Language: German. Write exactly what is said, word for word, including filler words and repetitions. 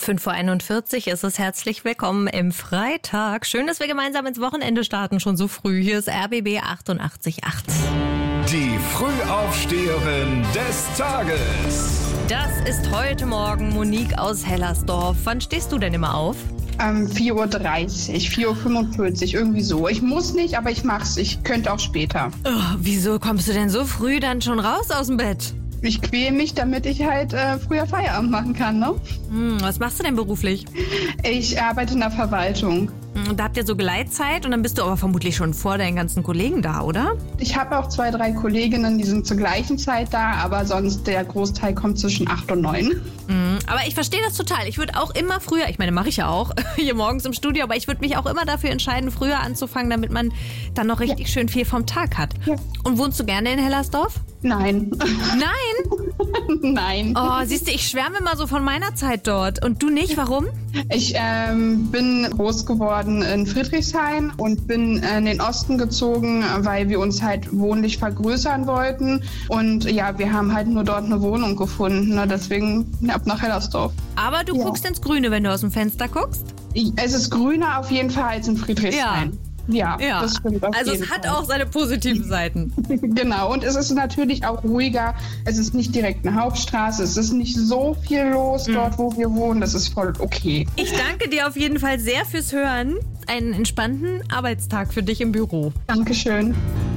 fünf Uhr einundvierzig ist es. Herzlich willkommen im Freitag. Schön, dass wir gemeinsam ins Wochenende starten, schon so früh. Hier ist R B B achtundachtzig Komma acht. Die Frühaufsteherin des Tages. Das ist heute Morgen Monique aus Hellersdorf. Wann stehst du denn immer auf? Ähm, vier Uhr dreißig, vier Uhr fünfundvierzig, irgendwie so. Ich muss nicht, aber ich mach's. Ich könnte auch später. Oh, wieso kommst du denn so früh dann schon raus aus dem Bett? Ich quäle mich, damit ich halt äh, früher Feierabend machen kann, ne? Hm, was machst du denn beruflich? Ich arbeite in der Verwaltung. Und da habt ihr so Gleitzeit und dann bist du aber vermutlich schon vor deinen ganzen Kollegen da, oder? Ich habe auch zwei, drei Kolleginnen, die sind zur gleichen Zeit da, aber sonst der Großteil kommt zwischen acht und neun. Mhm, aber ich verstehe das total. Ich würde auch immer früher, ich meine, mache ich ja auch, hier morgens im Studio, aber ich würde mich auch immer dafür entscheiden, früher anzufangen, damit man dann noch richtig ja. schön viel vom Tag hat. Ja. Und wohnst du gerne in Hellersdorf? Nein. Nein? Nein. Oh, siehst du, ich schwärme immer so von meiner Zeit dort. Und du nicht? Warum? Ich ähm, bin groß geworden in Friedrichshain und bin in den Osten gezogen, weil wir uns halt wohnlich vergrößern wollten. Und ja, wir haben halt nur dort eine Wohnung gefunden. Ne? Deswegen ab nach Hellersdorf. Aber du ja. guckst ins Grüne, wenn du aus dem Fenster guckst? Es ist grüner auf jeden Fall als in Friedrichshain. Ja. Ja, ja, das stimmt auf also jeden es hat Fall. auch seine positiven Seiten. Genau, und es ist natürlich auch ruhiger. Es ist nicht direkt eine Hauptstraße. Es ist nicht so viel los dort, mhm. wo wir wohnen. Das ist voll okay. Ich danke dir auf jeden Fall sehr fürs Hören. Einen entspannten Arbeitstag für dich im Büro. Dankeschön.